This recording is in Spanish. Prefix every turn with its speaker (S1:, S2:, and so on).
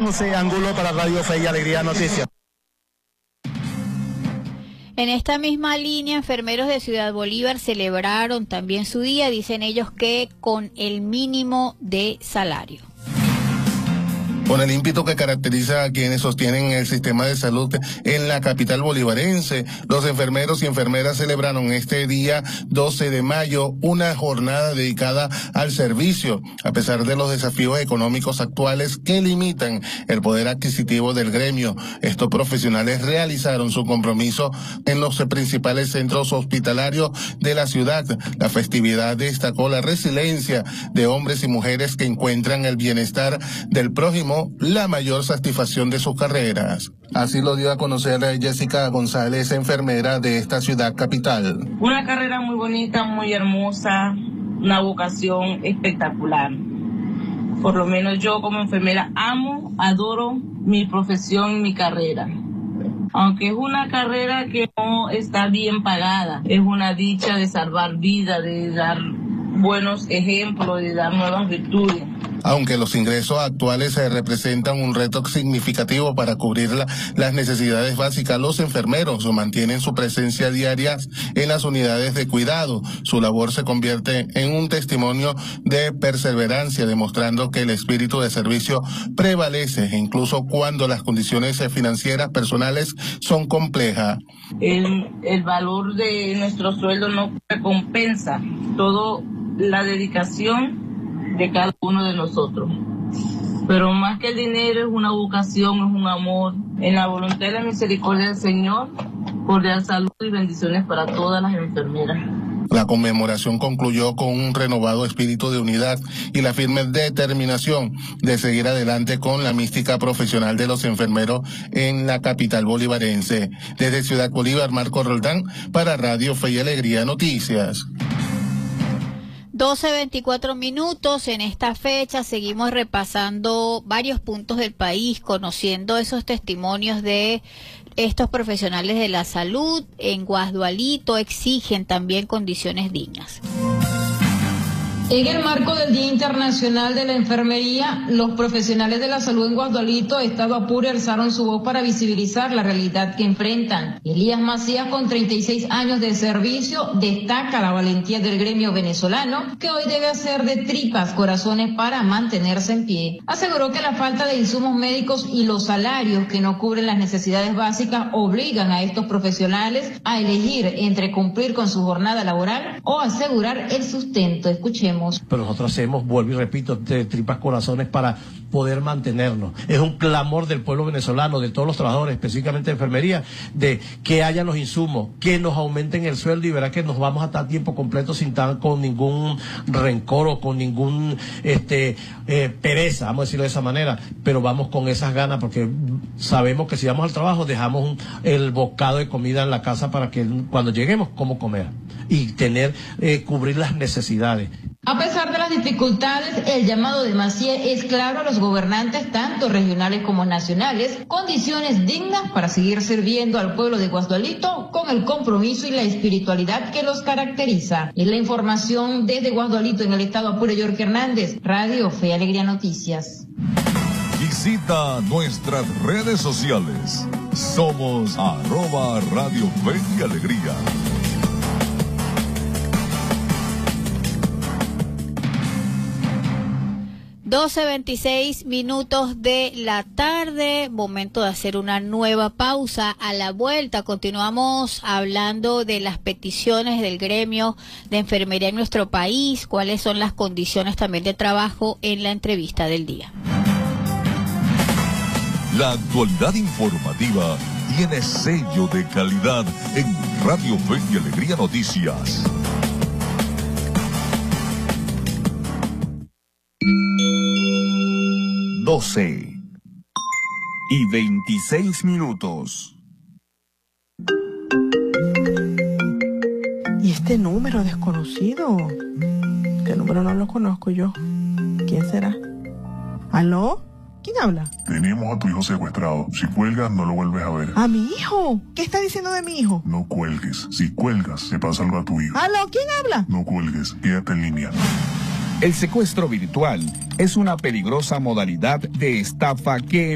S1: José Angulo para Radio Fe y Alegría Noticias.
S2: En esta misma línea, enfermeros de Ciudad Bolívar celebraron también su día, dicen ellos que con el mínimo de salario.
S3: Con el ímpetu que caracteriza a quienes sostienen el sistema de salud en la capital bolivarense, los enfermeros y enfermeras celebraron este día 12 de mayo una jornada dedicada al servicio, a pesar de los desafíos económicos actuales que limitan el poder adquisitivo del gremio. Estos profesionales realizaron su compromiso en los principales centros hospitalarios de la ciudad. La festividad destacó la resiliencia de hombres y mujeres que encuentran el bienestar del prójimo la mayor satisfacción de sus carreras. Así lo dio a conocer Jessica González, enfermera de esta ciudad capital.
S4: Una carrera muy bonita, muy hermosa, una vocación espectacular. Por lo menos yo como enfermera amo, adoro mi profesión, mi carrera. Aunque es una carrera que no está bien pagada, es una dicha de salvar vidas, de dar buenos ejemplos, de dar nuevas virtudes.
S3: Aunque los ingresos actuales representan un reto significativo para cubrir las necesidades básicas, los enfermeros mantienen su presencia diaria en las unidades de cuidado. Su labor se convierte en un testimonio de perseverancia, demostrando que el espíritu de servicio prevalece, incluso cuando las condiciones financieras personales son complejas.
S4: El valor de nuestro sueldo no recompensa toda la dedicación de cada uno de nosotros. Pero más que el dinero es una vocación, es un amor. En la voluntad y la misericordia del Señor, cordial salud y bendiciones para todas las enfermeras.
S3: La conmemoración concluyó con un renovado espíritu de unidad y la firme determinación de seguir adelante con la mística profesional de los enfermeros en la capital bolivarense. Desde Ciudad Bolívar, Marco Roldán, para Radio Fe y Alegría Noticias.
S2: 12:24 en esta fecha. Seguimos repasando varios puntos del país, conociendo esos testimonios de estos profesionales de la salud. En Guasdualito exigen también condiciones dignas.
S5: En el marco del Día Internacional de la Enfermería, los profesionales de la salud en Guasdualito, Estado Apure, alzaron su voz para visibilizar la realidad que enfrentan. Elías Macías, con 36 años de servicio, destaca la valentía del gremio venezolano, que hoy debe hacer de tripas corazones para mantenerse en pie. Aseguró que la falta de insumos médicos y los salarios que no cubren las necesidades básicas obligan a estos profesionales a elegir entre cumplir con su jornada laboral o asegurar el sustento. Escuchemos.
S6: Pero nosotros hacemos, vuelvo y repito, de tripas corazones para poder mantenernos. Es un clamor del pueblo venezolano, de todos los trabajadores, específicamente de enfermería, de que haya los insumos, que nos aumenten el sueldo, y verá que nos vamos a estar tiempo completo sin estar con ningún rencor o con ningún pereza, vamos a decirlo de esa manera, pero vamos con esas ganas, porque sabemos que si vamos al trabajo dejamos el bocado de comida en la casa para que cuando lleguemos, cómo comer y tener, cubrir las necesidades.
S5: A pesar de las dificultades, el llamado de Macías es claro a los gobernantes, tanto regionales como nacionales: condiciones dignas para seguir sirviendo al pueblo de Guasdualito con el compromiso y la espiritualidad que los caracteriza. Es la información desde Guasdualito, en el Estado Apure. Jorge Hernández, Radio Fe y Alegría Noticias.
S7: Visita nuestras redes sociales. Somos @Radio Fe y Alegría.
S2: 12:26 de la tarde, momento de hacer una nueva pausa. A la vuelta continuamos hablando de las peticiones del gremio de enfermería en nuestro país, cuáles son las condiciones también de trabajo en la entrevista del día.
S7: La actualidad informativa tiene sello de calidad en Radio Fe y Alegría Noticias.
S8: Doce y 26 minutos.
S9: ¿Y este número desconocido? Este número no lo conozco yo. ¿Quién será? ¿Aló? ¿Quién habla?
S10: Tenemos a tu hijo secuestrado. Si cuelgas, no lo vuelves a ver.
S9: ¿A mi hijo? ¿Qué está diciendo de mi hijo?
S10: No cuelgues. Si cuelgas, se pasa algo a tu hijo.
S9: ¿Aló? ¿Quién habla?
S10: No cuelgues. Quédate en línea.
S8: El secuestro virtual es una peligrosa modalidad de estafa que